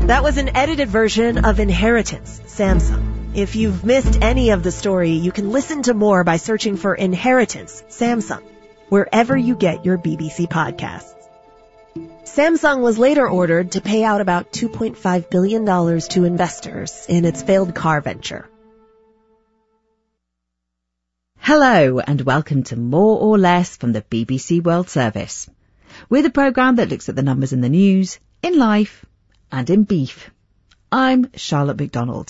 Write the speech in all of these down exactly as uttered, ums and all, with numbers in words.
That was an edited version of Inheritance, Samsung. If you've missed any of the story, you can listen to more by searching for Inheritance, Samsung, wherever you get your B B C podcasts. Samsung was later ordered to pay out about two point five billion dollars to investors in its failed car venture. Hello and welcome to More or Less from the B B C World Service. We're the programme that looks at the numbers in the news, in life and in beef. I'm Charlotte McDonald.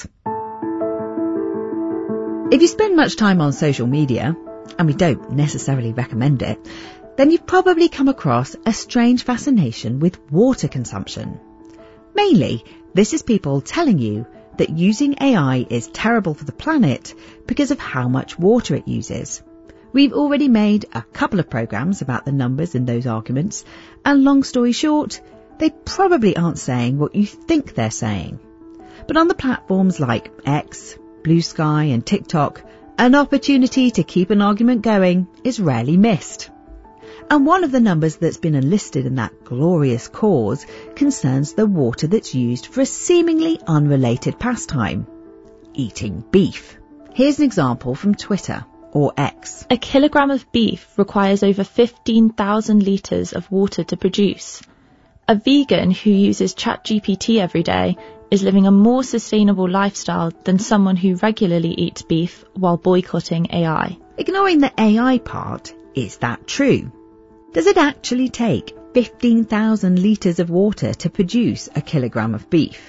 If you spend much time on social media, and we don't necessarily recommend it, then you've probably come across a strange fascination with water consumption. Mainly, this is people telling you that using A I is terrible for the planet because of how much water it uses. We've already made a couple of programmes about the numbers in those arguments, and long story short, they probably aren't saying what you think they're saying. But on the platforms like X, Blue Sky and TikTok, an opportunity to keep an argument going is rarely missed. And one of the numbers that's been enlisted in that glorious cause concerns the water that's used for a seemingly unrelated pastime, eating beef. Here's an example from Twitter, or X. A kilogram of beef requires over fifteen thousand litres of water to produce. A vegan who uses ChatGPT every day is living a more sustainable lifestyle than someone who regularly eats beef while boycotting A I. Ignoring the A I part, is that true? Does it actually take fifteen thousand litres of water to produce a kilogram of beef?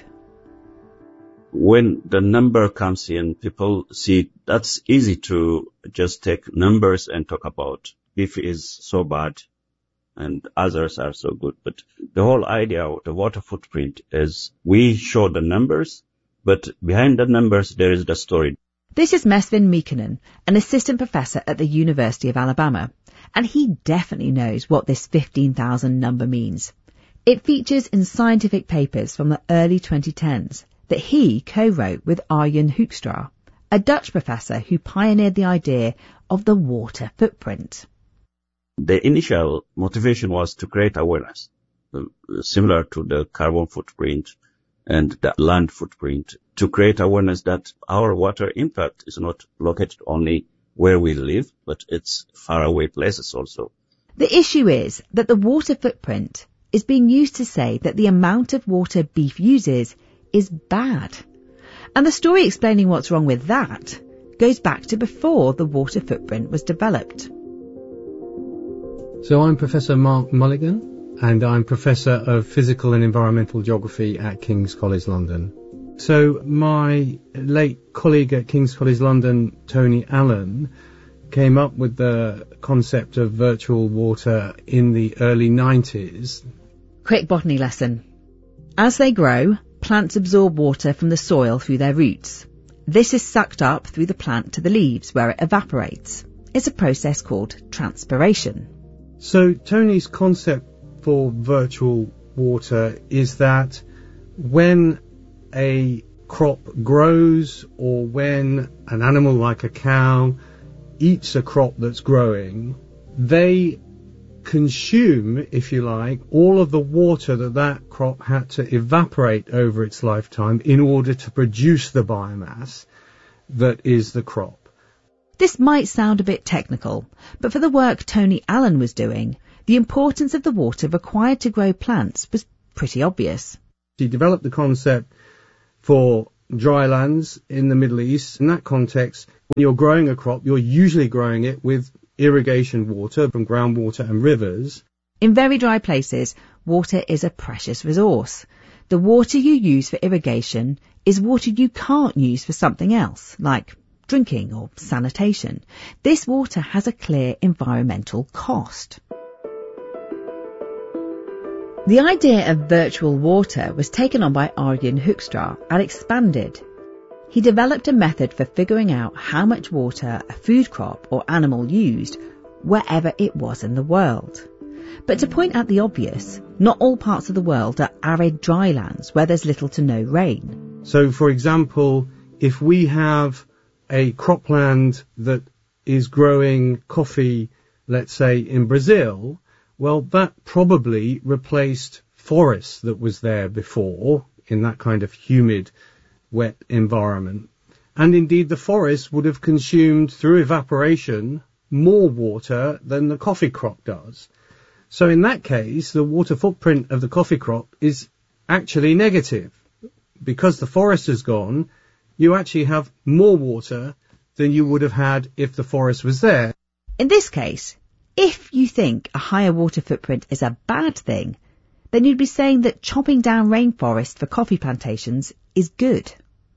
When the number comes in, people see that's easy to just take numbers and talk about beef is so bad and others are so good. But the whole idea of the water footprint is we show the numbers, but behind the numbers there is the story. This is Mesvin Meikonen, an assistant professor at the University of Alabama, and he definitely knows what this fifteen thousand number means. It features in scientific papers from the early twenty tens that he co-wrote with Arjen Hoekstra, a Dutch professor who pioneered the idea of the water footprint. The initial motivation was to create awareness, uh, similar to the carbon footprint and the land footprint, to create awareness that our water impact is not located only where we live, but it's faraway places also. The issue is that the water footprint is being used to say that the amount of water beef uses is bad. And the story explaining what's wrong with that goes back to before the water footprint was developed. So I'm Professor Mark Mulligan, and I'm Professor of Physical and Environmental Geography at King's College London. So my late colleague at King's College London, Tony Allen, came up with the concept of virtual water in the early nineties. Quick botany lesson. As they grow, plants absorb water from the soil through their roots. This is sucked up through the plant to the leaves where it evaporates. It's a process called transpiration. So Tony's concept for virtual water is that when a crop grows or when an animal like a cow eats a crop that's growing, they consume, if you like, all of the water that that crop had to evaporate over its lifetime in order to produce the biomass that is the crop. This might sound a bit technical, but for the work Tony Allen was doing, the importance of the water required to grow plants was pretty obvious. He developed the concept for dry lands in the Middle East. In that context, when you're growing a crop, you're usually growing it with irrigation water from groundwater and rivers. In very dry places, water is a precious resource. The water you use for irrigation is water you can't use for something else, like drinking or sanitation. This water has a clear environmental cost. The idea of virtual water was taken on by Arjen Hoekstra and expanded. He developed a method for figuring out how much water a food crop or animal used wherever it was in the world. But to point out the obvious, not all parts of the world are arid dry lands where there's little to no rain. So, for example, if we have a cropland that is growing coffee, let's say, in Brazil, well, that probably replaced forest that was there before in that kind of humid, wet environment. And indeed, the forest would have consumed, through evaporation, more water than the coffee crop does. So in that case, the water footprint of the coffee crop is actually negative. Because the forest is gone, you actually have more water than you would have had if the forest was there. In this case, if you think a higher water footprint is a bad thing, then you'd be saying that chopping down rainforest for coffee plantations is good.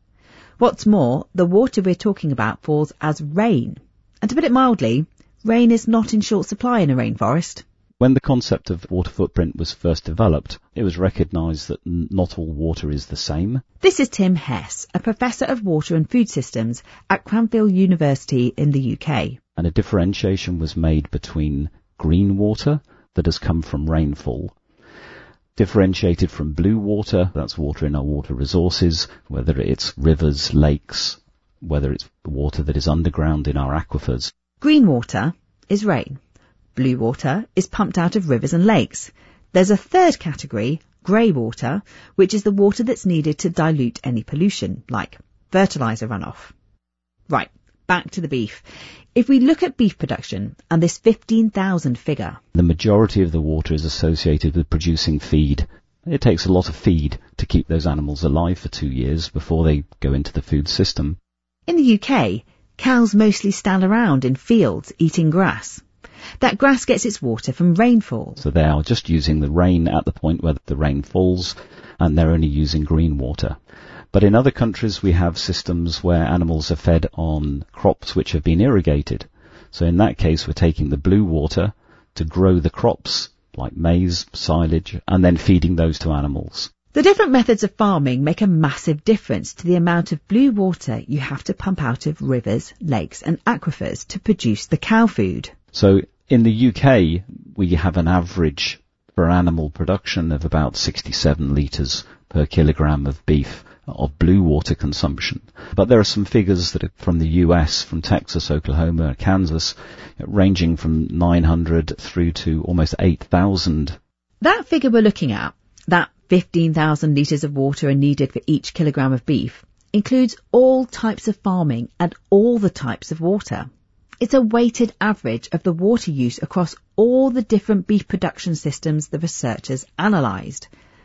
What's more, the water we're talking about falls as rain. And to put it mildly, rain is not in short supply in a rainforest. When the concept of water footprint was first developed, it was recognised that n- not all water is the same. This is Tim Hess, a professor of water and food systems at Cranfield University in the U K. And a differentiation was made between green water that has come from rainfall, differentiated from blue water, that's water in our water resources, whether it's rivers, lakes, whether it's water that is underground in our aquifers. Green water is rain. Blue water is pumped out of rivers and lakes. There's a third category, grey water, which is the water that's needed to dilute any pollution, like fertiliser runoff. Right, back to the beef. If we look at beef production and this fifteen thousand figure, the majority of the water is associated with producing feed. It takes a lot of feed to keep those animals alive for two years before they go into the food system. In the U K, cows mostly stand around in fields eating grass. That grass gets its water from rainfall. So they are just using the rain at the point where the rain falls, and they're only using green water. But in other countries we have systems where animals are fed on crops which have been irrigated. So in that case we're taking the blue water to grow the crops, like maize, silage, and then feeding those to animals. The different methods of farming make a massive difference to the amount of blue water you have to pump out of rivers, lakes and aquifers to produce the cow food. So in the U K, we have an average for animal production of about sixty-seven litres per kilogram of beef of blue water consumption. But there are some figures that are from the U S, from Texas, Oklahoma, Kansas, ranging from nine hundred through to almost eight thousand. That figure we're looking at, that fifteen thousand litres of water are needed for each kilogram of beef, includes all types of farming and all the types of water. It's a weighted average of the water use across all the different beef production systems the researchers analysed.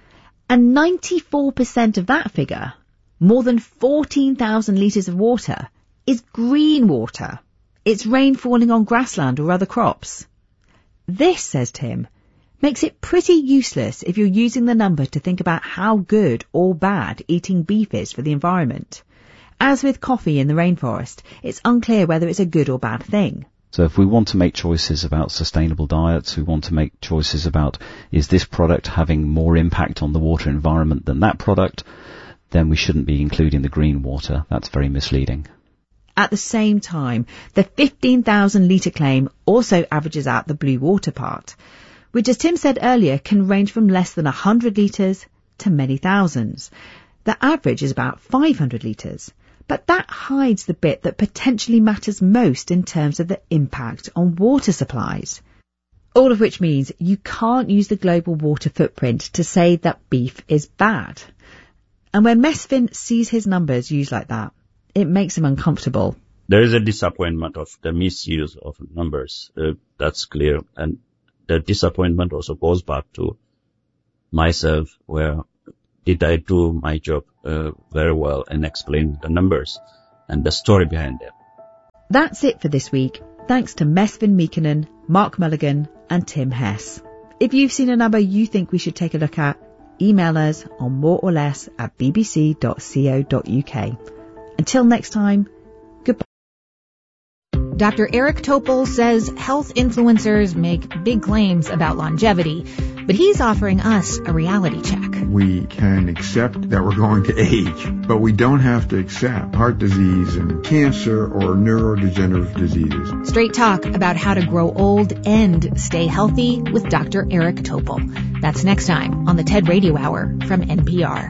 And ninety-four percent of that figure, more than fourteen thousand litres of water, is green water. It's rain falling on grassland or other crops. This, says Tim, makes it pretty useless if you're using the number to think about how good or bad eating beef is for the environment. As with coffee in the rainforest, it's unclear whether it's a good or bad thing. So if we want to make choices about sustainable diets, we want to make choices about is this product having more impact on the water environment than that product, then we shouldn't be including the green water. That's very misleading. At the same time, the fifteen thousand litre claim also averages out the blue water part, which, as Tim said earlier, can range from less than one hundred litres to many thousands. The average is about five hundred litres. But that hides the bit that potentially matters most in terms of the impact on water supplies. All of which means you can't use the global water footprint to say that beef is bad. And when Mesfin sees his numbers used like that, it makes him uncomfortable. There is a disappointment of the misuse of numbers. Uh, that's clear. And the disappointment also goes back to myself, where did I do my job uh, very well and explain the numbers and the story behind them. That's it for this week. Thanks to Mesfin Meikonen, Mark Mulligan and Tim Hess. If you've seen a number you think we should take a look at, email us on more or less at b b c dot co dot u k. Until next time, goodbye. Doctor Eric Topol says health influencers make big claims about longevity, but he's offering us a reality check. We can accept that we're going to age, but we don't have to accept heart disease and cancer or neurodegenerative diseases. Straight talk about how to grow old and stay healthy with Doctor Eric Topol. That's next time on the TED Radio Hour from N P R.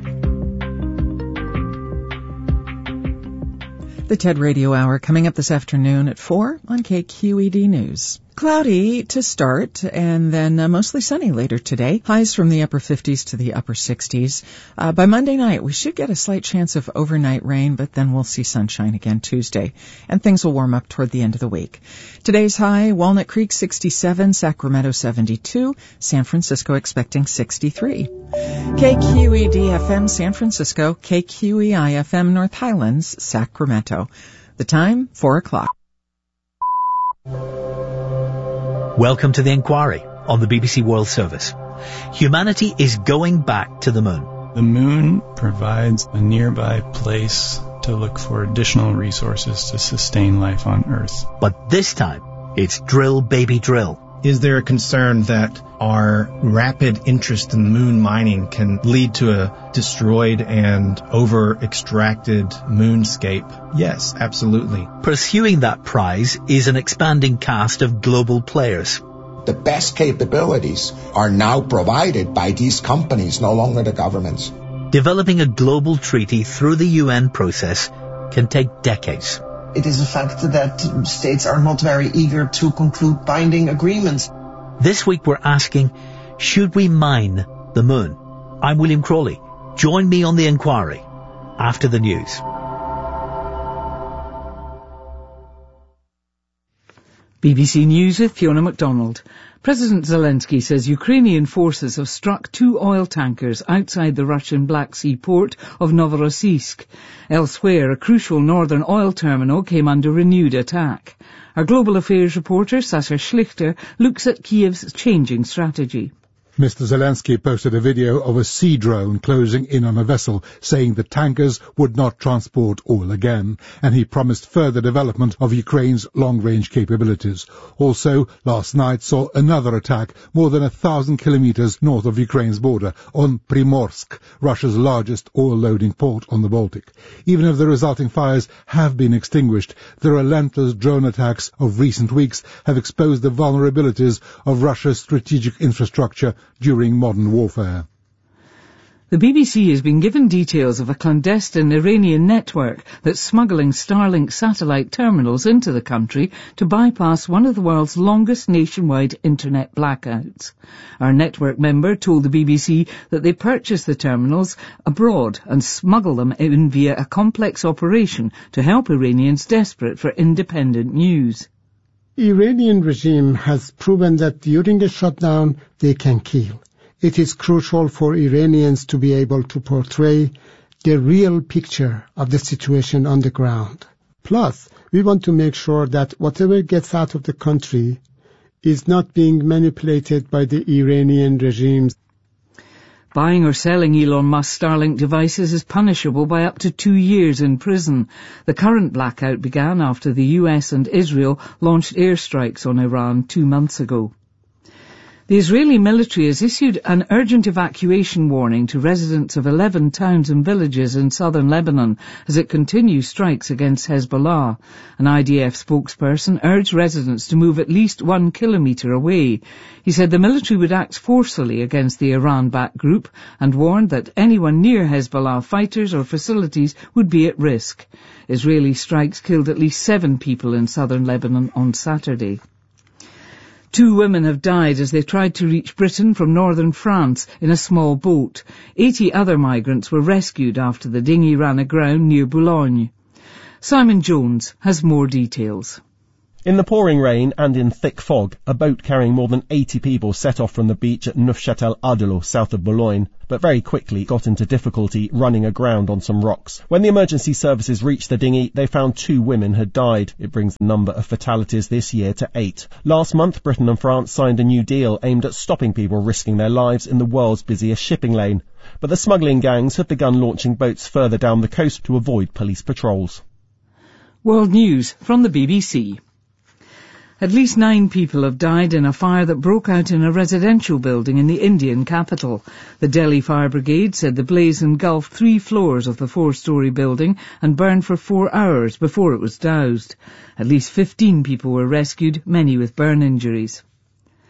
The TED Radio Hour coming up this afternoon at four on K Q E D News. Cloudy to start, and then uh, mostly sunny later today. Highs from the upper fifties to the upper sixties. Uh, by Monday night, we should get a slight chance of overnight rain, but then we'll see sunshine again Tuesday, and things will warm up toward the end of the week. Today's high, Walnut Creek sixty-seven, Sacramento seventy-two, San Francisco expecting sixty-three. K Q E D F M San Francisco, K Q E I F M North Highlands, Sacramento. The time, four o'clock. Welcome to The Inquiry on the B B C World Service. Humanity is going back to the moon. The moon provides a nearby place to look for additional resources to sustain life on Earth. But this time, it's drill, baby, drill. Is there a concern that our rapid interest in moon mining can lead to a destroyed and over-extracted moonscape? Yes, absolutely. Pursuing that prize is an expanding cast of global players. The best capabilities are now provided by these companies, no longer the governments. Developing a global treaty through the U N process can take decades. It is a fact that states are not very eager to conclude binding agreements. This week we're asking, should we mine the moon? I'm William Crawley. Join me on The Inquiry after the news. B B C News with Fiona MacDonald. President Zelensky says Ukrainian forces have struck two oil tankers outside the Russian Black Sea port of Novorossiysk. Elsewhere, a crucial northern oil terminal came under renewed attack. Our Global Affairs reporter, Sasha Schlichter, looks at Kiev's changing strategy. Mister Zelensky posted a video of a sea drone closing in on a vessel, saying the tankers would not transport oil again, and he promised further development of Ukraine's long-range capabilities. Also, last night saw another attack more than a thousand kilometers north of Ukraine's border on Primorsk, Russia's largest oil-loading port on the Baltic. Even if the resulting fires have been extinguished, the relentless drone attacks of recent weeks have exposed the vulnerabilities of Russia's strategic infrastructure during modern warfare. The B B C has been given details of a clandestine Iranian network that's smuggling Starlink satellite terminals into the country to bypass one of the world's longest nationwide internet blackouts. Our network member told the B B C that they purchased the terminals abroad and smuggle them in via a complex operation to help Iranians desperate for independent news. Iranian regime has proven that during a shutdown they can kill. It is crucial for Iranians to be able to portray the real picture of the situation on the ground. Plus, we want to make sure that whatever gets out of the country is not being manipulated by the Iranian regime. Buying or selling Elon Musk Starlink devices is punishable by up to two years in prison. The current blackout began after the U S and Israel launched airstrikes on Iran two months ago. The Israeli military has issued an urgent evacuation warning to residents of eleven towns and villages in southern Lebanon as it continues strikes against Hezbollah. An I D F spokesperson urged residents to move at least one kilometre away. He said the military would act forcefully against the Iran-backed group and warned that anyone near Hezbollah fighters or facilities would be at risk. Israeli strikes killed at least seven people in southern Lebanon on Saturday. Two women have died as they tried to reach Britain from northern France in a small boat. Eighty other migrants were rescued after the dinghy ran aground near Boulogne. Simon Jones has more details. In the pouring rain and in thick fog, a boat carrying more than eighty people set off from the beach at Neufchâtel-Ardelot, south of Boulogne, but very quickly got into difficulty running aground on some rocks. When the emergency services reached the dinghy, they found two women had died. It brings the number of fatalities this year to eight. Last month, Britain and France signed a new deal aimed at stopping people risking their lives in the world's busiest shipping lane. But the smuggling gangs have begun launching boats further down the coast to avoid police patrols. World News from the B B C. At least nine people have died in a fire that broke out in a residential building in the Indian capital. The Delhi Fire Brigade said the blaze engulfed three floors of the four-storey building and burned for four hours before it was doused. At least fifteen people were rescued, many with burn injuries.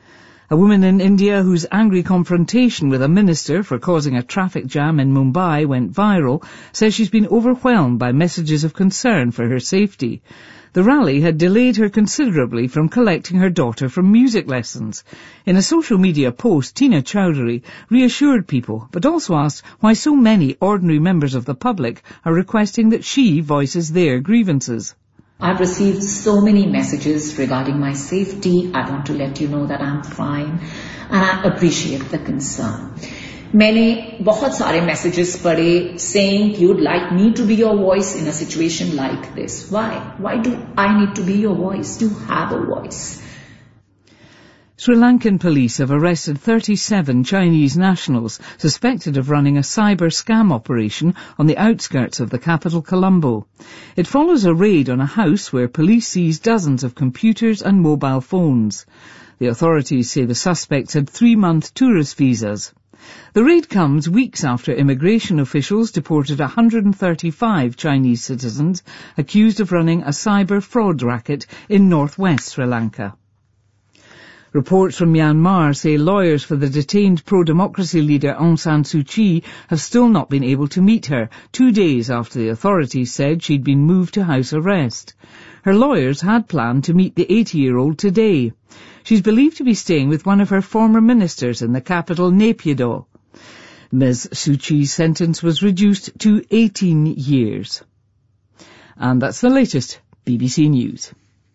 A woman in India whose angry confrontation with a minister for causing a traffic jam in Mumbai went viral says she's been overwhelmed by messages of concern for her safety. The rally had delayed her considerably from collecting her daughter from music lessons. In a social media post, Tina Chowdhury reassured people, but also asked why so many ordinary members of the public are requesting that she voices their grievances. I've received so many messages regarding my safety. I want to let you know that I'm fine, and I appreciate the concern. मैंने बहुत सारे messages पढ़े saying you'd like me to be your voice in a situation like this. Why? Why do I need to be your voice? You have a voice. Sri Lankan police have arrested thirty-seven Chinese nationals suspected of running a cyber scam operation on the outskirts of the capital, Colombo. It follows a raid on a house where police seized dozens of computers and mobile phones. The authorities say the suspects had three-month tourist visas. The raid comes weeks after immigration officials deported one hundred thirty-five Chinese citizens accused of running a cyber fraud racket in northwest Sri Lanka. Reports from Myanmar say lawyers for the detained pro-democracy leader Aung San Suu Kyi have still not been able to meet her, two days after the authorities said she'd been moved to house arrest. Her lawyers had planned to meet the eighty-year-old today. She's believed to be staying with one of her former ministers in the capital, Naypyidaw. Miz Suu Kyi's sentence was reduced to eighteen years. And that's the latest B B C News.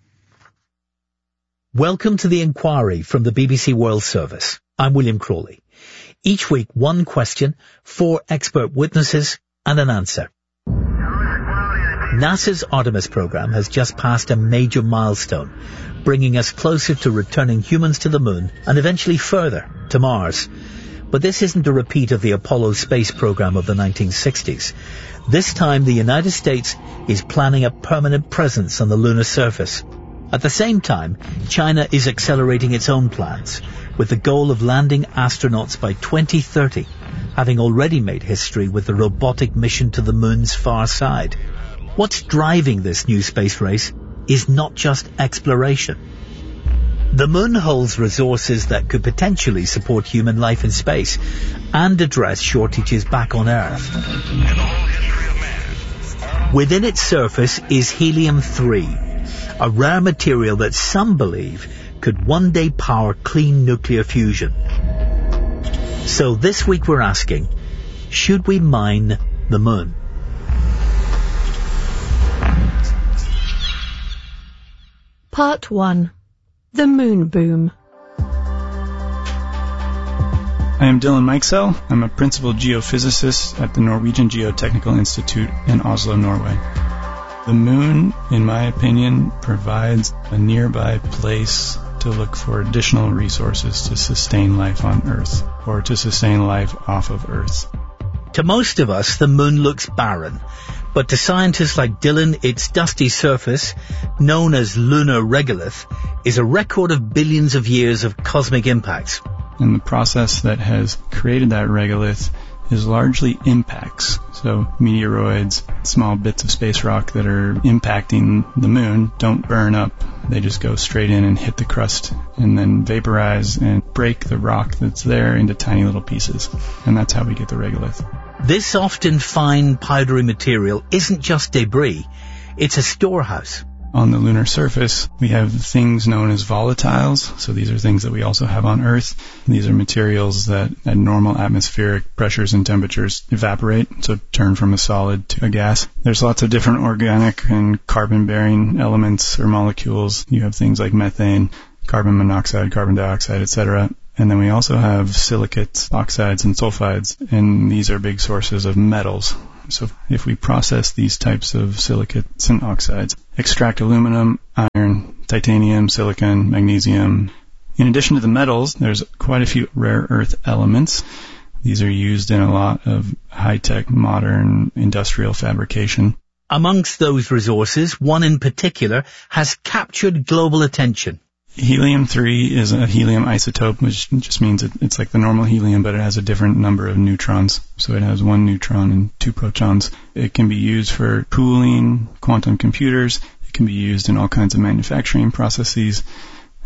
Welcome to The Inquiry from the B B C World Service. I'm William Crawley. Each week, one question, four expert witnesses, and an answer. NASA's Artemis program has just passed a major milestone, bringing us closer to returning humans to the moon and eventually further to Mars. But this isn't a repeat of the Apollo space program of the nineteen sixties. This time, the United States is planning a permanent presence on the lunar surface. At the same time, China is accelerating its own plans, with the goal of landing astronauts by twenty thirty, having already made history with the robotic mission to the moon's far side. What's driving this new space race is not just exploration. The moon holds resources that could potentially support human life in space and address shortages back on Earth. Within its surface is helium three, a rare material that some believe could one day power clean nuclear fusion. So this week we're asking, should we mine the moon? Part one. The Moon Boom. I am Dylan Mikesell. I'm a principal geophysicist at the Norwegian Geotechnical Institute in Oslo, Norway. The moon, in my opinion, provides a nearby place to look for additional resources to sustain life on Earth, or to sustain life off of Earth. To most of us, the moon looks barren, but to scientists like Dylan, its dusty surface, known as lunar regolith, is a record of billions of years of cosmic impacts. And the process that has created that regolith is largely impacts. So meteoroids, small bits of space rock that are impacting the moon don't burn up. They just go straight in and hit the crust and then vaporize and break the rock that's there into tiny little pieces. And that's how we get the regolith. This often fine, powdery material isn't just debris. It's a storehouse. On the lunar surface, we have things known as volatiles. So these are things that we also have on Earth. These are materials that at normal atmospheric pressures and temperatures evaporate, so turn from a solid to a gas. There's lots of different organic and carbon-bearing elements or molecules. You have things like methane, carbon monoxide, carbon dioxide, et cetera. And then we also have silicates, oxides, and sulfides, and these are big sources of metals. So if we process these types of silicates and oxides, extract aluminum, iron, titanium, silicon, magnesium. In addition to the metals, there's quite a few rare earth elements. These are used in a lot of high-tech, modern industrial fabrication. Amongst those resources, one in particular has captured global attention. Helium three is a helium isotope, which just means it, it's like the normal helium, but it has a different number of neutrons. So it has one neutron and two protons. It can be used for cooling quantum computers. It can be used in all kinds of manufacturing processes.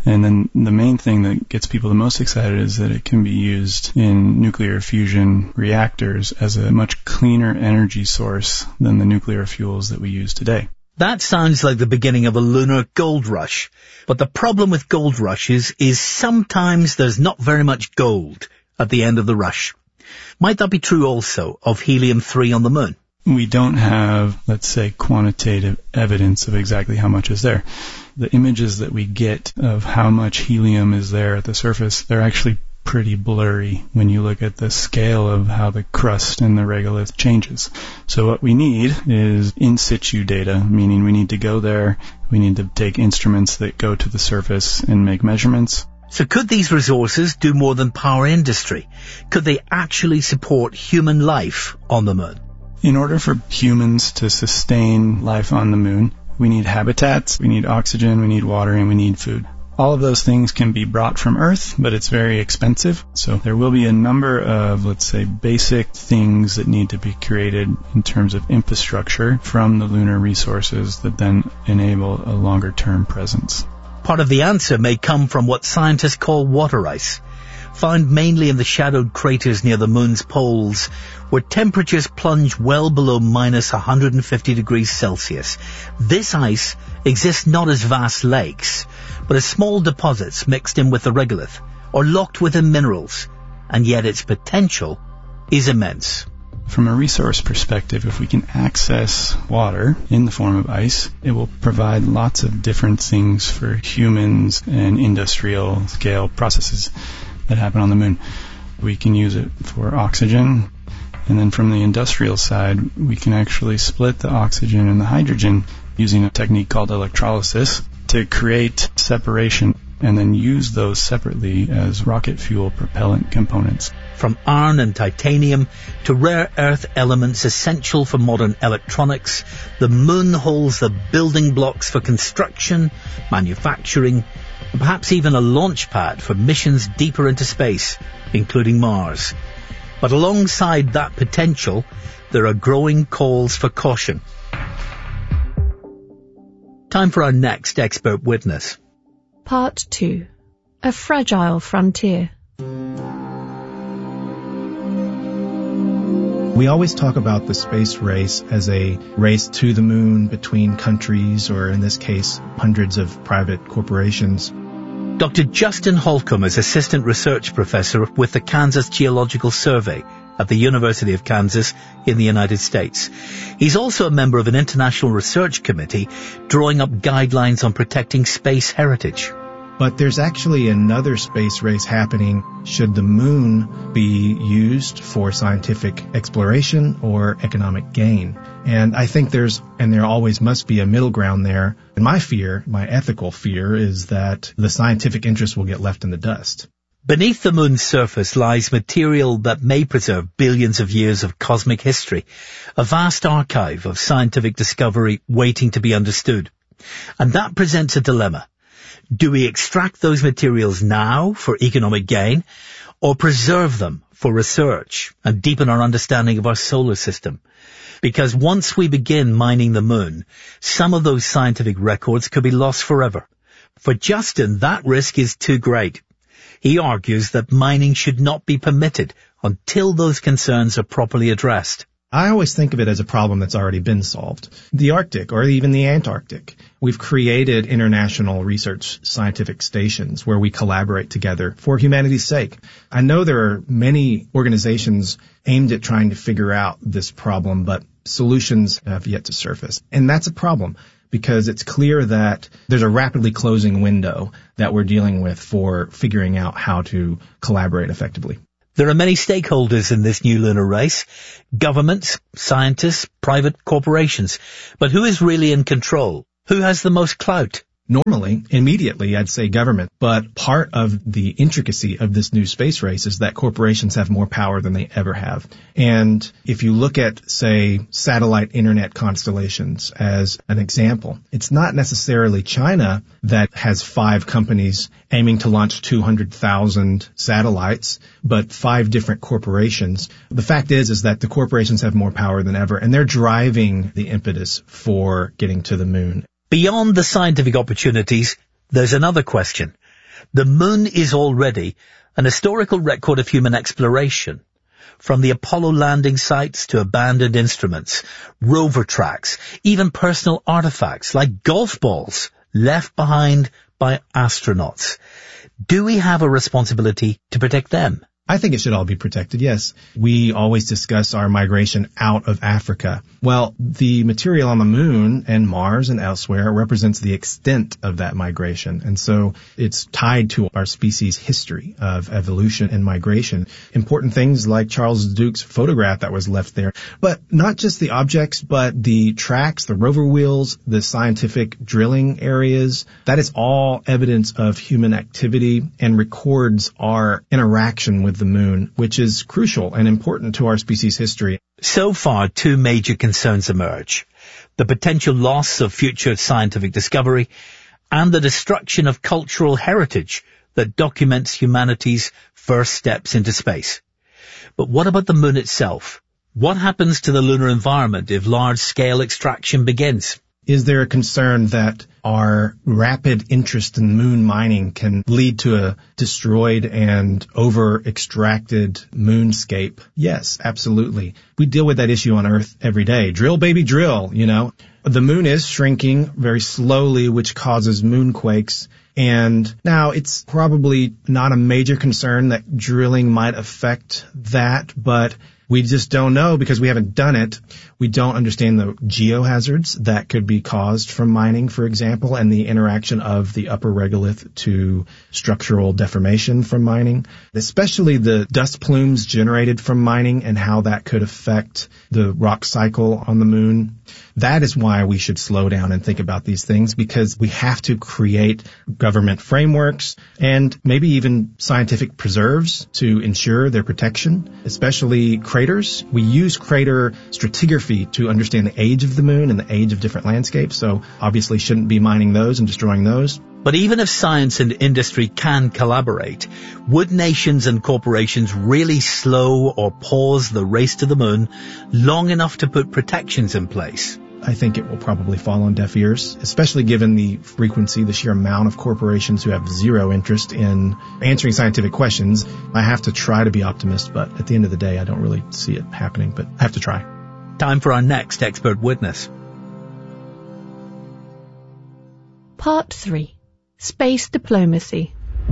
And then the main thing that gets people the most excited is that it can be used in nuclear fusion reactors as a much cleaner energy source than the nuclear fuels that we use today. That sounds like the beginning of a lunar gold rush. But the problem with gold rushes is sometimes there's not very much gold at the end of the rush. Might that be true also of helium three on the moon? We don't have, let's say, quantitative evidence of exactly how much is there. The images that we get of how much helium is there at the surface, they're actually pretty blurry when you look at the scale of how the crust and the regolith changes. So what we need is in situ data, meaning we need to go there, we need to take instruments that go to the surface and make measurements. So could these resources do more than power industry? Could they actually support human life on the moon? In order for humans to sustain life on the moon, we need habitats, we need oxygen, we need water, and we need food. All of those things can be brought from Earth, but it's very expensive. So there will be a number of, let's say, basic things that need to be created in terms of infrastructure from the lunar resources that then enable a longer-term presence. Part of the answer may come from what scientists call water ice, found mainly in the shadowed craters near the moon's poles, where temperatures plunge well below minus one hundred fifty degrees Celsius. This ice exists not as vast lakes, but as small deposits mixed in with the regolith, or locked within minerals, and yet its potential is immense. From a resource perspective, if we can access water in the form of ice, it will provide lots of different things for humans and industrial scale processes that happen on the moon. We can use it for oxygen, and then from the industrial side, we can actually split the oxygen and the hydrogen using a technique called electrolysis to create separation and then use those separately as rocket fuel propellant components. From iron and titanium to rare earth elements essential for modern electronics, the moon holds the building blocks for construction, manufacturing, and perhaps even a launch pad for missions deeper into space, including Mars. But alongside that potential, there are growing calls for caution. Time for our next expert witness. Part two. A fragile frontier. We always talk about the space race as a race to the moon between countries, or in this case, hundreds of private corporations. Doctor Justin Holcomb is Assistant Research Professor with the Kansas Geological Survey at the University of Kansas in the United States. He's also a member of an international research committee drawing up guidelines on protecting space heritage. But there's actually another space race happening should the moon be used for scientific exploration or economic gain. And I think there's, and there always must be, a middle ground there. And my fear, my ethical fear, is that the scientific interest will get left in the dust. Beneath the moon's surface lies material that may preserve billions of years of cosmic history, a vast archive of scientific discovery waiting to be understood. And that presents a dilemma. Do we extract those materials now for economic gain, or preserve them for research and deepen our understanding of our solar system? Because once we begin mining the moon, some of those scientific records could be lost forever. For Justin, that risk is too great. He argues that mining should not be permitted until those concerns are properly addressed. I always think of it as a problem that's already been solved. The Arctic, or even the Antarctic. We've created international research scientific stations where we collaborate together for humanity's sake. I know there are many organizations aimed at trying to figure out this problem, but solutions have yet to surface. And that's a problem, because it's clear that there's a rapidly closing window that we're dealing with for figuring out how to collaborate effectively. There are many stakeholders in this new lunar race. Governments, scientists, private corporations. But who is really in control? Who has the most clout? Normally, immediately, I'd say government. But part of the intricacy of this new space race is that corporations have more power than they ever have. And if you look at, say, satellite internet constellations as an example, it's not necessarily China that has five companies aiming to launch two hundred thousand satellites, but five different corporations. The fact is, is that the corporations have more power than ever, and they're driving the impetus for getting to the moon. Beyond the scientific opportunities, there's another question. The moon is already an historical record of human exploration. From the Apollo landing sites to abandoned instruments, rover tracks, even personal artifacts like golf balls left behind by astronauts. Do we have a responsibility to protect them? I think it should all be protected, yes. We always discuss our migration out of Africa. Well, the material on the moon and Mars and elsewhere represents the extent of that migration. And so it's tied to our species' history of evolution and migration. Important things like Charles Duke's photograph that was left there. But not just the objects, but the tracks, the rover wheels, the scientific drilling areas. That is all evidence of human activity and records our interaction with the moon, which is crucial and important to our species' history. So far, two major concerns emerge: the potential loss of future scientific discovery and the destruction of cultural heritage that documents humanity's first steps into space. But what about the moon itself? What happens to the lunar environment if large-scale extraction begins? Is there a concern that our rapid interest in moon mining can lead to a destroyed and over-extracted moonscape? Yes, absolutely. We deal with that issue on Earth every day. Drill, baby, drill, you know. The moon is shrinking very slowly, which causes moonquakes. And now it's probably not a major concern that drilling might affect that, but we just don't know because we haven't done it. We don't understand the geohazards that could be caused from mining, for example, and the interaction of the upper regolith to structural deformation from mining, especially the dust plumes generated from mining and how that could affect the rock cycle on the moon. That is why we should slow down and think about these things, because we have to create government frameworks and maybe even scientific preserves to ensure their protection, especially craters. We use crater stratigraphy to understand the age of the moon and the age of different landscapes, so obviously shouldn't be mining those and destroying those. But even if science and industry can collaborate, would nations and corporations really slow or pause the race to the moon long enough to put protections in place? I think it will probably fall on deaf ears, especially given the frequency, the sheer amount of corporations who have zero interest in answering scientific questions. I have to try to be optimist, but at the end of the day, I don't really see it happening, but I have to try. Time for our next expert witness. Part three. Space Diplomacy.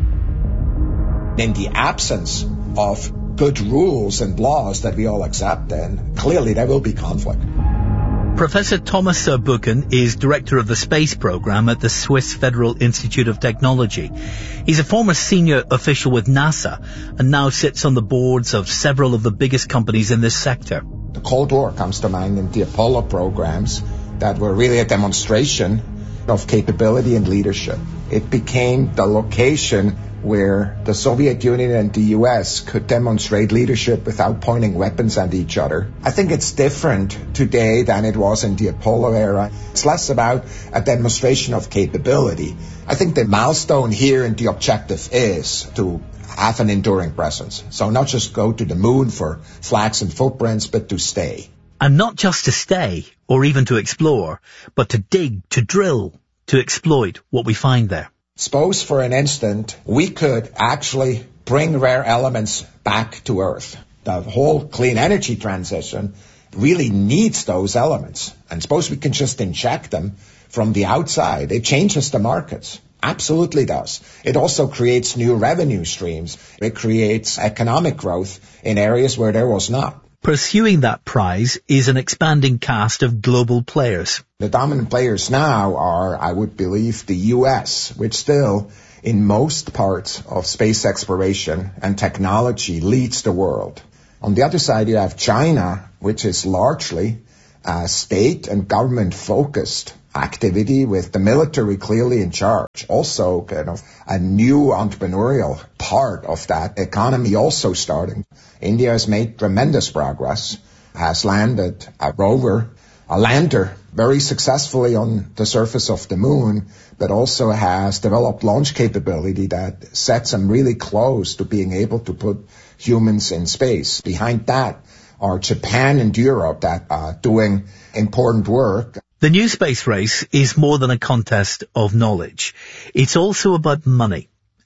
In the absence of good rules and laws that we all accept, then clearly there will be conflict. Professor Thomas Zurbuchen is director of the space program at the Swiss Federal Institute of Technology. He's a former senior official with NASA and now sits on the boards of several of the biggest companies in this sector. The Cold War comes to mind in the Apollo programs that were really a demonstration of capability and leadership. It became the location where the Soviet Union and the U S could demonstrate leadership without pointing weapons at each other. I think it's different today than it was in the Apollo era. It's less about a demonstration of capability. I think the milestone here and the objective is to have an enduring presence. So not just go to the moon for flags and footprints, but to stay. And not just to stay or even to explore, but to dig, to drill, to exploit what we find there. Suppose for an instant we could actually bring rare elements back to Earth. The whole clean energy transition really needs those elements. And suppose we can just inject them from the outside. It changes the markets. Absolutely does. It also creates new revenue streams. It creates economic growth in areas where there was not. Pursuing that prize is an expanding cast of global players. The dominant players now are, I would believe, the U S, which still, in most parts of space exploration and technology, leads the world. On the other side, you have China, which is largely a state and government-focused activity with the military clearly in charge. Also, kind of a new entrepreneurial part of that economy also starting. India has made tremendous progress, has landed a rover, a lander, very successfully on the surface of the moon, but also has developed launch capability that sets them really close to being able to put humans in space. Behind that are Japan and Europe that are doing important work. The new space race is more than a contest of knowledge. It's also about money.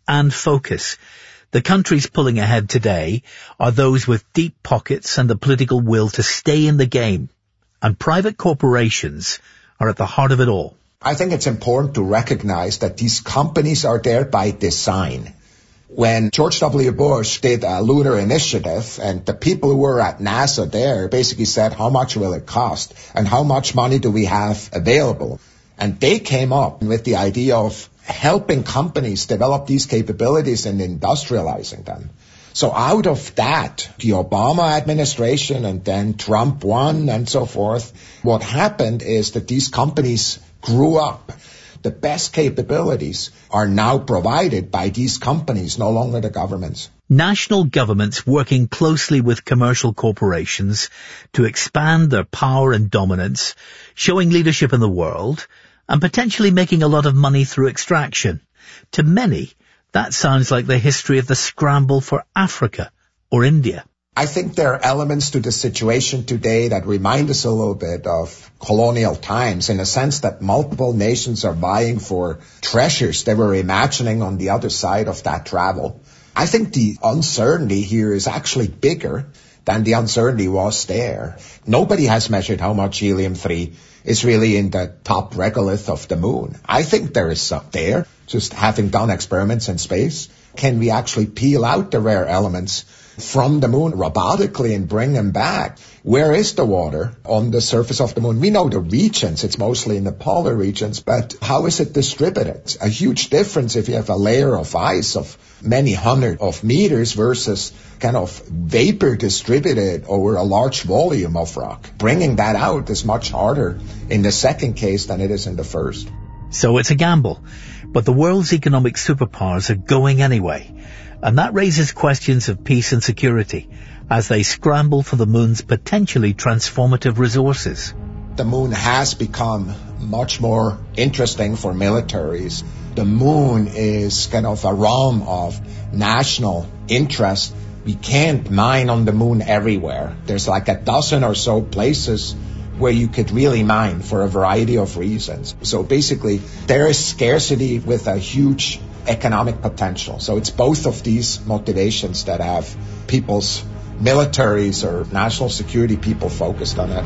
and focus. The countries pulling ahead today are those with deep pockets and the political will to stay in the game. And private corporations are at the heart of it all. I think it's important to recognize that these companies are there by design. When George W. Bush did a lunar initiative and the people who were at NASA there basically said, how much will it cost and how much money do we have available? And they came up with the idea of helping companies develop these capabilities and industrializing them. So out of that, the Obama administration and then Trump won and so forth, what happened is that these companies grew up. The best capabilities are now provided by these companies, no longer the governments. National governments working closely with commercial corporations to expand their power and dominance, showing leadership in the world, and potentially making a lot of money through extraction. To many, that sounds like the history of the scramble for Africa or India. I think there are elements to the situation today that remind us a little bit of colonial times in a sense that multiple nations are vying for treasures they were imagining on the other side of that travel. I think the uncertainty here is actually bigger than the uncertainty was there. Nobody has measured how much helium three is really in the top regolith of the moon. I think there is some there, just having done experiments in space. Can we actually peel out the rare elements from the moon robotically and bring them back? Where is the water on the surface of the moon? We know the regions, it's mostly in the polar regions, but how is it distributed? A huge difference if you have a layer of ice of many hundred of meters versus kind of vapor distributed over a large volume of rock. Bringing that out is much harder in the second case than it is in the first. So it's a gamble, but the world's economic superpowers are going anyway. And that raises questions of peace and security as they scramble for the moon's potentially transformative resources. The moon has become much more interesting for militaries. The moon is kind of a realm of national interest. We can't mine on the moon everywhere. There's like a dozen or so places where you could really mine for a variety of reasons. So basically, there is scarcity with a huge economic potential. So it's both of these motivations that have people's militaries or national security people focused on it.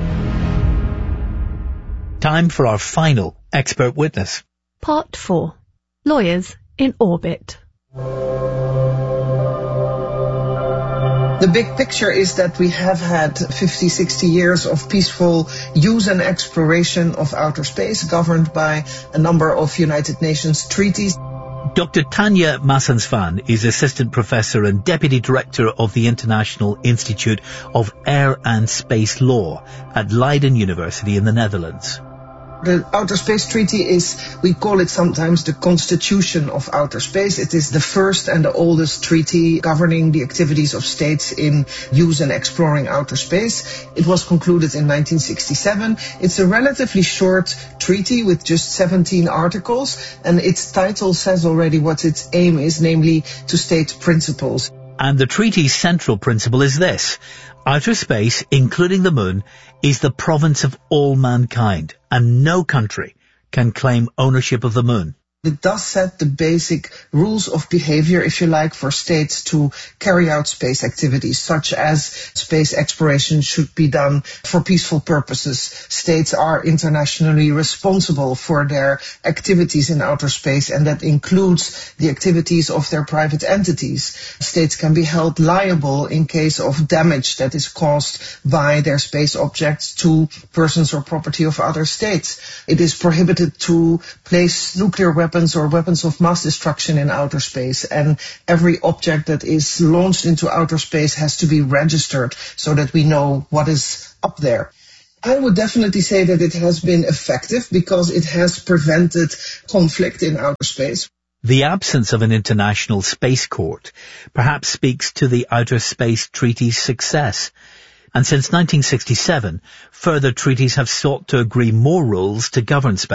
Time for our final expert witness. Part four. Lawyers in orbit. The big picture is that we have had fifty, sixty years of peaceful use and exploration of outer space governed by a number of United Nations treaties. Doctor Tanja Massens-Van is Assistant Professor and Deputy Director of the International Institute of Air and Space Law at Leiden University in the Netherlands. The Outer Space Treaty is, we call it sometimes the Constitution of Outer Space. It is the first and the oldest treaty governing the activities of states in use and exploring outer space. It was concluded in nineteen sixty-seven. It's a relatively short treaty with just seventeen articles, and its title says already what its aim is, namely to state principles. And the treaty's central principle is this: outer space, including the moon, is the province of all mankind, and no country can claim ownership of the moon. It does set the basic rules of behavior, if you like, for states to carry out space activities, such as space exploration should be done for peaceful purposes. States are internationally responsible for their activities in outer space, and that includes the activities of their private entities. States can be held liable in case of damage that is caused by their space objects to persons or property of other states. It is prohibited to place nuclear weapons or weapons of mass destruction in outer space, and every object that is launched into outer space has to be registered so that we know what is up there. I would definitely say that it has been effective because it has prevented conflict in outer space. The absence of an international space court perhaps speaks to the Outer Space Treaty's success. And since nineteen sixty-seven, further treaties have sought to agree more rules to govern space.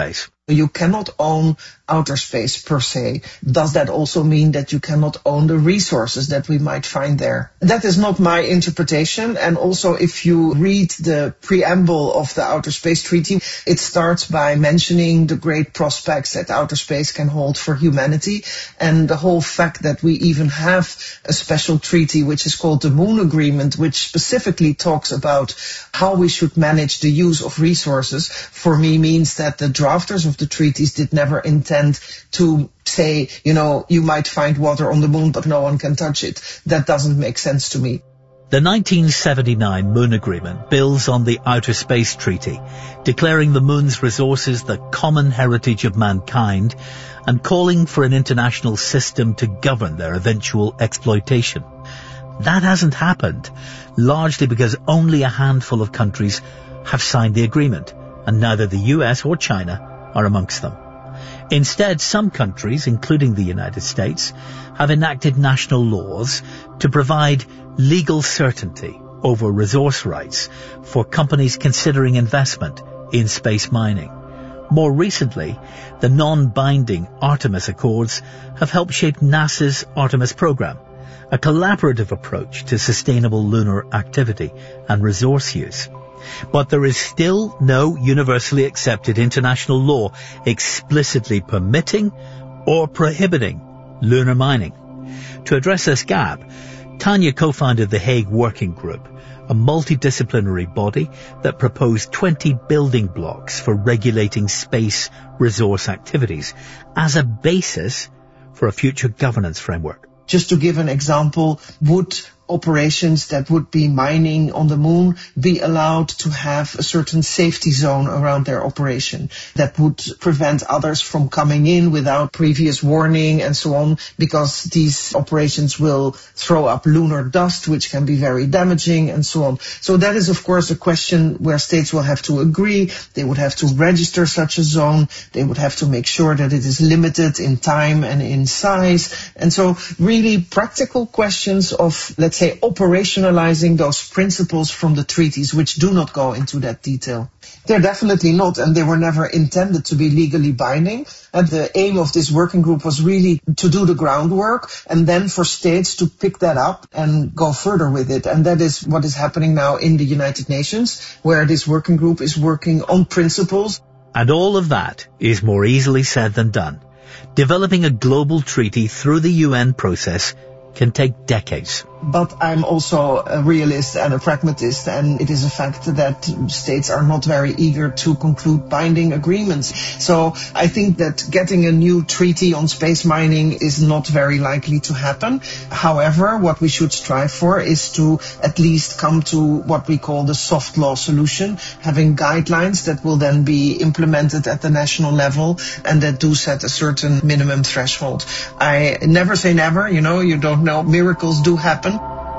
You cannot own outer space per se. Does that also mean that you cannot own the resources that we might find there? That is not my interpretation. And also, if you read the preamble of the Outer Space Treaty, it starts by mentioning the great prospects that outer space can hold for humanity. And the whole fact that we even have a special treaty, which is called the Moon Agreement, which specifically talks about how we should manage the use of resources, for me means that the drafters of the treaties did never intend to say, you know, you might find water on the moon, but no one can touch it. That doesn't make sense to me. The nineteen seventy-nine Moon Agreement builds on the Outer Space Treaty, declaring the moon's resources the common heritage of mankind and calling for an international system to govern their eventual exploitation. That hasn't happened, largely because only a handful of countries have signed the agreement, and neither the U S or China are amongst them. Instead, some countries, including the United States, have enacted national laws to provide legal certainty over resource rights for companies considering investment in space mining. More recently, the non-binding Artemis Accords have helped shape NASA's Artemis program, a collaborative approach to sustainable lunar activity and resource use. But there is still no universally accepted international law explicitly permitting or prohibiting lunar mining. To address this gap, Tanya co-founded the Hague Working Group, a multidisciplinary body that proposed twenty building blocks for regulating space resource activities as a basis for a future governance framework. Just to give an example, would operations that would be mining on the moon be allowed to have a certain safety zone around their operation that would prevent others from coming in without previous warning and so on, because these operations will throw up lunar dust, which can be very damaging and so on. So that is, of course, a question where states will have to agree. They would have to register such a zone. They would have to make sure that it is limited in time and in size. And so really practical questions of, let's say, operationalizing those principles from the treaties, which do not go into that detail. They're definitely not, and they were never intended to be legally binding. And the aim of this working group was really to do the groundwork and then for states to pick that up and go further with it. And that is what is happening now in the United Nations, where this working group is working on principles. And all of that is more easily said than done. Developing a global treaty through the U N process can take decades. But I'm also a realist and a pragmatist, and it is a fact that states are not very eager to conclude binding agreements. So I think that getting a new treaty on space mining is not very likely to happen. However, what we should strive for is to at least come to what we call the soft law solution, having guidelines that will then be implemented at the national level and that do set a certain minimum threshold. I never say never, you know, you don't know, miracles do happen.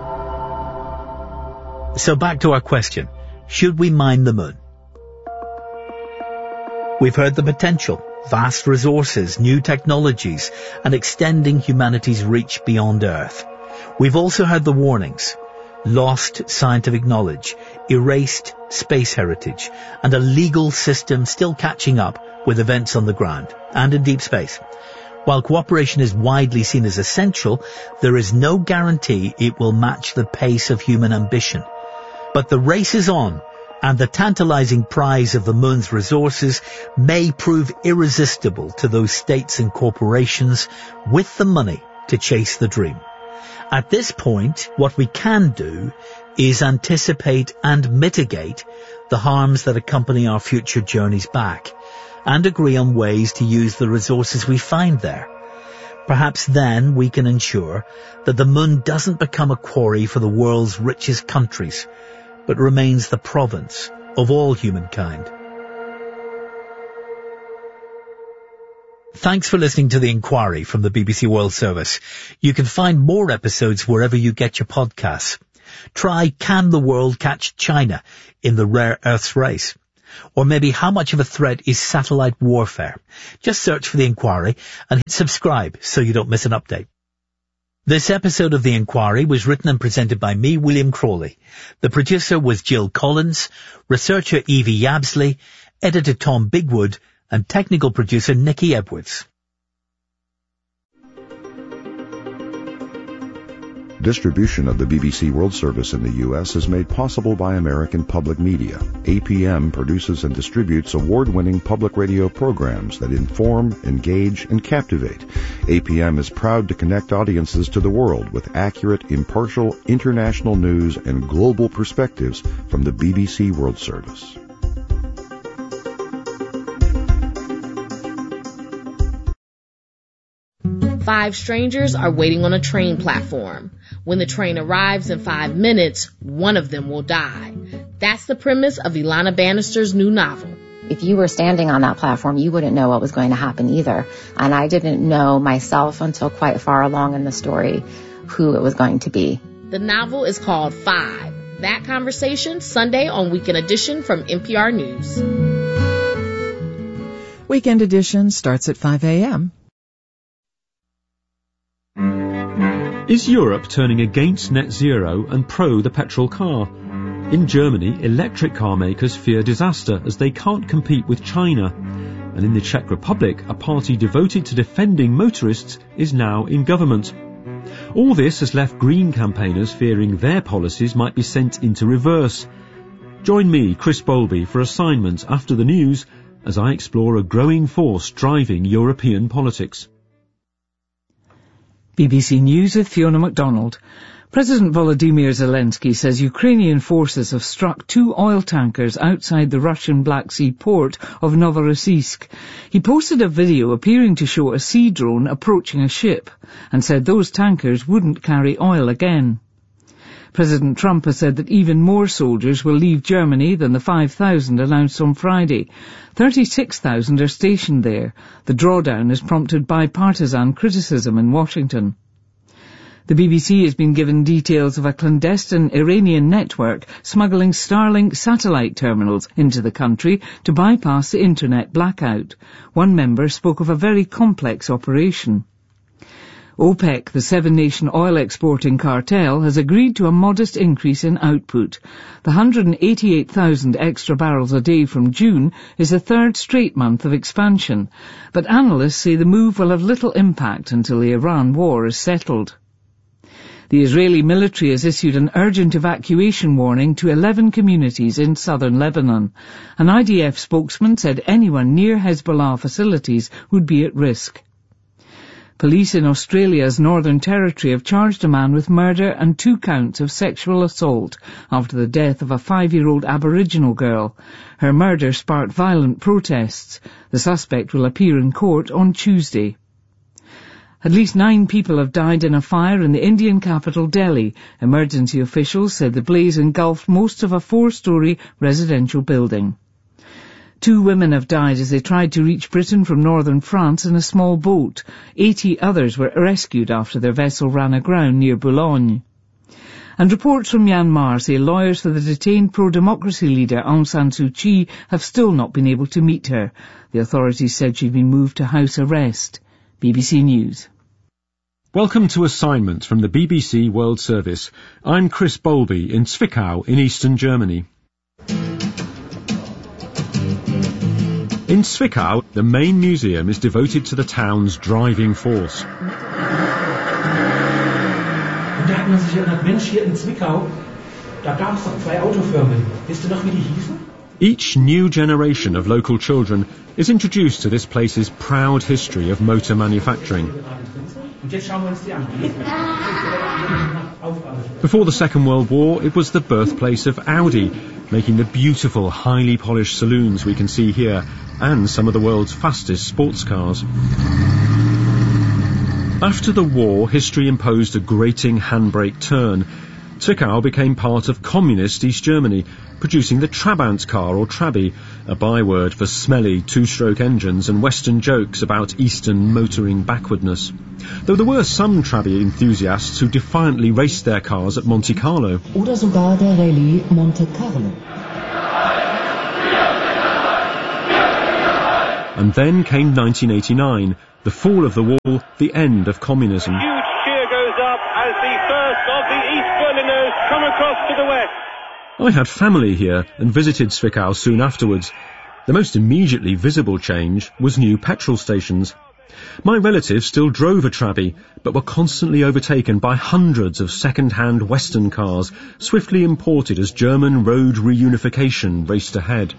So back to our question, should we mine the moon? We've heard the potential, vast resources, new technologies, and extending humanity's reach beyond Earth. We've also heard the warnings, lost scientific knowledge, erased space heritage, and a legal system still catching up with events on the ground and in deep space. While cooperation is widely seen as essential, there is no guarantee it will match the pace of human ambition. But the race is on, and the tantalizing prize of the moon's resources may prove irresistible to those states and corporations with the money to chase the dream. At this point, what we can do is anticipate and mitigate the harms that accompany our future journeys back, and agree on ways to use the resources we find there. Perhaps then we can ensure that the moon doesn't become a quarry for the world's richest countries, but remains the province of all humankind. Thanks for listening to The Inquiry from the B B C World Service. You can find more episodes wherever you get your podcasts. Try Can the World Catch China in the Rare Earths Race? Or maybe how much of a threat is satellite warfare? Just search for The Inquiry and hit subscribe so you don't miss an update. This episode of The Inquiry was written and presented by me, William Crawley. The producer was Jill Collins, researcher Evie Yabsley, editor Tom Bigwood, and technical producer Nikki Edwards. Distribution of the B B C World Service in the U S is made possible by American Public Media. A P M produces and distributes award-winning public radio programs that inform, engage, and captivate. A P M is proud to connect audiences to the world with accurate, impartial, international news and global perspectives from the B B C World Service. Five strangers are waiting on a train platform. When the train arrives in five minutes, one of them will die. That's the premise of Ilana Bannister's new novel. If you were standing on that platform, you wouldn't know what was going to happen either. And I didn't know myself until quite far along in the story who it was going to be. The novel is called Five. That conversation Sunday on Weekend Edition from N P R News. Weekend Edition starts at five a.m. Is Europe turning against net zero and pro the petrol car? In Germany, electric car makers fear disaster as they can't compete with China. And in the Czech Republic, a party devoted to defending motorists is now in government. All this has left Green campaigners fearing their policies might be sent into reverse. Join me, Chris Bowlby, for assignment after the news as I explore a growing force driving European politics. B B C News with Fiona MacDonald. President Volodymyr Zelensky says Ukrainian forces have struck two oil tankers outside the Russian Black Sea port of Novorossiysk. He posted a video appearing to show a sea drone approaching a ship and said those tankers wouldn't carry oil again. President Trump has said that even more soldiers will leave Germany than the five thousand announced on Friday. thirty-six thousand are stationed there. The drawdown has prompted bipartisan criticism in Washington. The B B C has been given details of a clandestine Iranian network smuggling Starlink satellite terminals into the country to bypass the internet blackout. One member spoke of a very complex operation. OPEC, the seven-nation oil exporting cartel, has agreed to a modest increase in output. The one hundred eighty-eight thousand extra barrels a day from June is the third straight month of expansion, but analysts say the move will have little impact until the Iran war is settled. The Israeli military has issued an urgent evacuation warning to eleven communities in southern Lebanon. An I D F spokesman said anyone near Hezbollah facilities would be at risk. Police in Australia's Northern Territory have charged a man with murder and two counts of sexual assault after the death of a five-year-old Aboriginal girl. Her murder sparked violent protests. The suspect will appear in court on Tuesday. At least nine people have died in a fire in the Indian capital, Delhi. Emergency officials said the blaze engulfed most of a four-storey residential building. Two women have died as they tried to reach Britain from northern France in a small boat. Eighty others were rescued after their vessel ran aground near Boulogne. And reports from Myanmar say lawyers for the detained pro-democracy leader Aung San Suu Kyi have still not been able to meet her. The authorities said she'd been moved to house arrest. B B C News. Welcome to assignment from the B B C World Service. I'm Chris Bowlby in Zwickau in eastern Germany. In Zwickau, the main museum is devoted to the town's driving force. Each new generation of local children is introduced to this place's proud history of motor manufacturing. Before the Second World War, it was the birthplace of Audi, making the beautiful, highly polished saloons we can see here, and some of the world's fastest sports cars. After the war, history imposed a grating handbrake turn. Zwickau became part of communist East Germany, producing the Trabant car or Trabi, a byword for smelly two-stroke engines and Western jokes about Eastern motoring backwardness. Though there were some Trabi enthusiasts who defiantly raced their cars at Monte Carlo. Oder sogar der Rallye Monte Carlo. And then came nineteen eighty-nine, the fall of the wall, the end of communism. Huge cheer goes up as the first of the East Berliners come across to the west. I had family here and visited Zwickau soon afterwards. The most immediately visible change was new petrol stations. My relatives still drove a Trabi, but were constantly overtaken by hundreds of second-hand Western cars, swiftly imported as German road reunification raced ahead.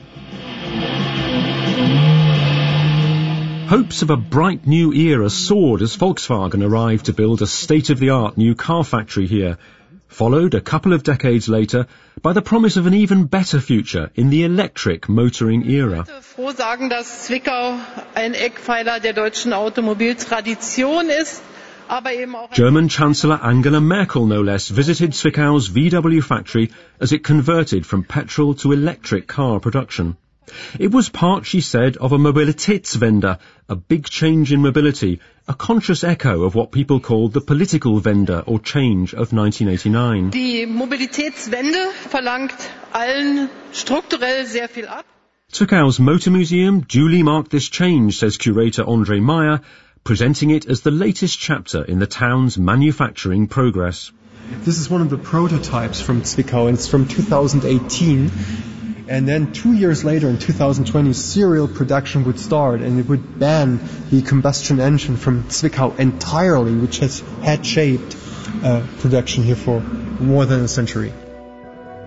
Hopes of a bright new era soared as Volkswagen arrived to build a state-of-the-art new car factory here, followed a couple of decades later by the promise of an even better future in the electric motoring era. froh sagen, dass Zwickau ein Eckpfeiler der deutschen Automobiltradition ist, aber eben auch German Chancellor Angela Merkel, no less, visited Zwickau's V W factory as it converted from petrol to electric car production. It was part, she said, of a Mobilitätswende, a big change in mobility, a conscious echo of what people called the political Wende or change of nineteen eighty-nine. Die Mobilitätswende verlangt allen strukturell sehr viel ab. Zwickau's Motor Museum duly marked this change, says curator André Meyer, presenting it as the latest chapter in the town's manufacturing progress. This is one of the prototypes from Zwickau, and it's from two thousand eighteen. And then two years later, in two thousand twenty, serial production would start, and it would ban the combustion engine from Zwickau entirely, which has had shaped uh, production here for more than a century.